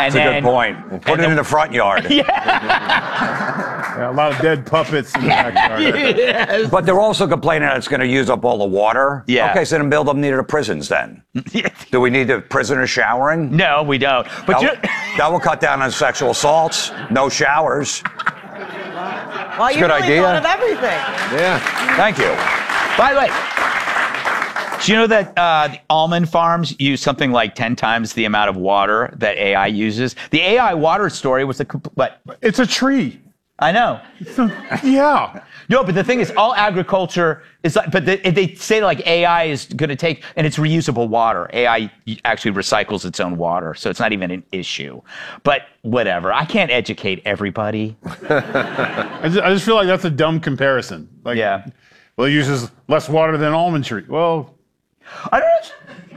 That's a good point. Put it in the front yard. Yeah, a lot of dead puppets in the backyard. Yes. But they're also complaining that it's going to use up all the water. Yeah. Okay, so then build them near the prisons then. Do we need the prisoners showering? No, we don't. But That will cut down on sexual assaults. No showers. Well, you good really idea. thought of everything. Yeah. Thank you. by the way, do you know that the almond farms use something like 10 times the amount of water that AI uses? The AI water story was what? It's a tree. I know. Yeah. No, but the thing is, all agriculture is like, but they say like AI is going to take, and it's reusable water. AI actually recycles its own water, so it's not even an issue. But whatever, I can't educate everybody. I just feel like that's a dumb comparison. Like, Yeah. well, it uses less water than an almond tree. Well, I don't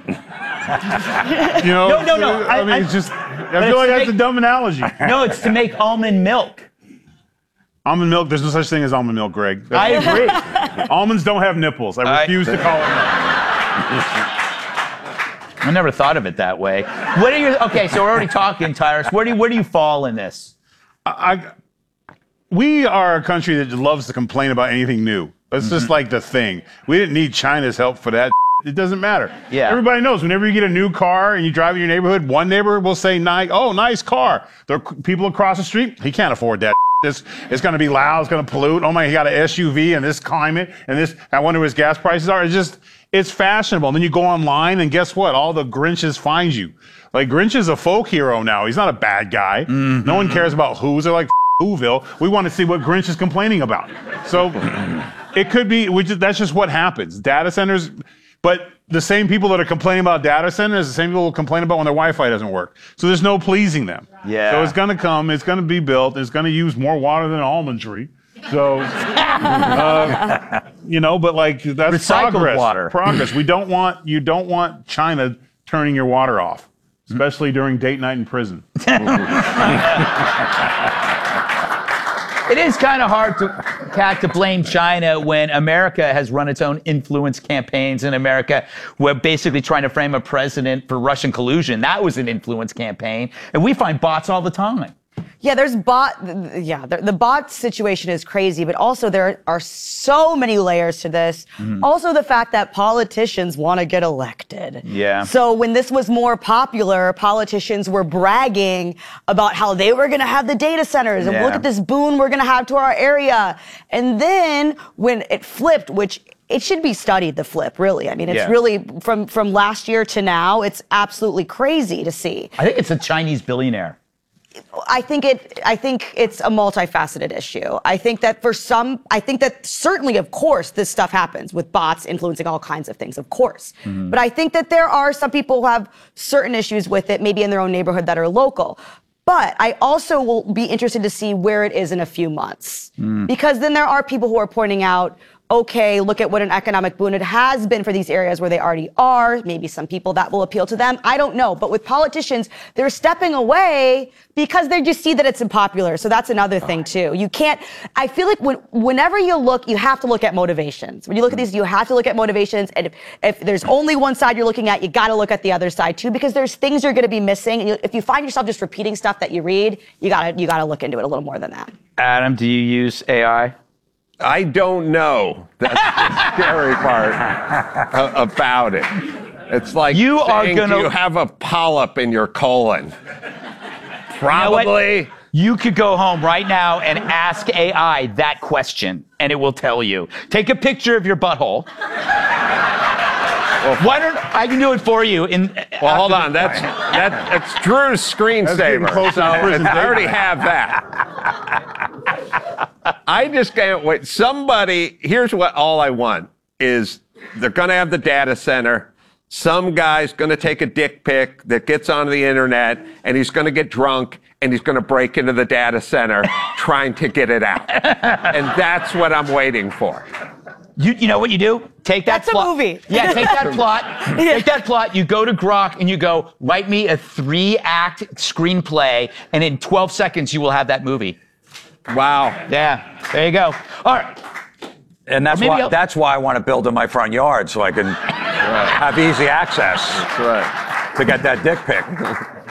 you know. No. I mean, it's just, I feel like that's a dumb analogy. No, it's to make almond milk. Almond milk, there's no such thing as almond milk, Greg. I agree. Almonds don't have nipples. I refuse to call it milk. I never thought of it that way. What are your, okay, so we're already talking, Tyrus. Where do you fall in this? We are a country that loves to complain about anything new. That's just like the thing. We didn't need China's help for that. It doesn't matter. Yeah. Everybody knows whenever you get a new car and you drive in your neighborhood, one neighbor will say, "Oh, nice car." There are people across the street, he can't afford that. It's going to be loud. It's going to pollute. Oh my, he got an SUV in this climate and this. I wonder what his gas prices are. It's fashionable. And then you go online and guess what? All the Grinches find you. Like Grinch is a folk hero now. He's not a bad guy. No one cares about Who's. They're like Whoville. We want to see what Grinch is complaining about. So it could be. That's just what happens. Data centers. But the same people that are complaining about data centers, the same people who complain about when their Wi-Fi doesn't work. So there's no pleasing them. Yeah. So it's going to come. It's going to be built. It's going to use more water than an almond tree. So, you know, but like that's Recycled progress. water. Progress. You don't want China turning your water off, especially during date night in prison. It is kind of hard to blame China when America has run its own influence campaigns in America. We're basically trying to frame a president for Russian collusion. That was an influence campaign. And we find bots all the time. Yeah, the bot situation is crazy, but also there are so many layers to this. Also the fact that politicians want to get elected. Yeah. So when this was more popular, politicians were bragging about how they were going to have the data centers and Yeah. look at this boon we're going to have to our area. And then when it flipped, which it should be studied, the flip, really. I mean, it's really from last year to now, it's absolutely crazy to see. I think it's a Chinese billionaire. I think it's a multifaceted issue. I think that certainly, of course, this stuff happens with bots influencing all kinds of things, of course. But I think that there are some people who have certain issues with it, maybe in their own neighborhood that are local. But I also will be interested to see where it is in a few months. Because then there are people who are pointing out, okay, look at what an economic boon it has been for these areas where they already are. Maybe some people that will appeal to them. I don't know. But with politicians, they're stepping away because they just see that it's unpopular. So that's another thing, too. I feel like whenever you look, you have to look at motivations. When you look at these, you have to look at motivations. And if there's only one side you're looking at, you got to look at the other side, too, because there's things you're going to be missing. And if you find yourself just repeating stuff that you read, you got to look into it a little more than that. Adam, do you use AI? I don't know. That's the scary part about it. It's like do you have a polyp in your colon? Probably. You know, you could go home right now and ask AI that question, and it will tell you. Take a picture of your butthole. Why don't I can do it for you? Well, hold on. That's Drew's screensaver. So I already have that. I just can't wait. Here's what all I want is they're going to have the data center. Some guy's going to take a dick pic that gets onto the internet, and he's going to get drunk, and he's going to break into the data center trying to get it out. And that's what I'm waiting for. You know what you do? Take that That's plot. a movie. Yeah, take that plot. Take that plot. You go to Grok and you go, write me a 3-act screenplay, and in 12 seconds you will have that movie. Wow. Yeah, there you go. All right. And that's why I want to build in my front yard so I can have easy access That's right. to get that dick pic.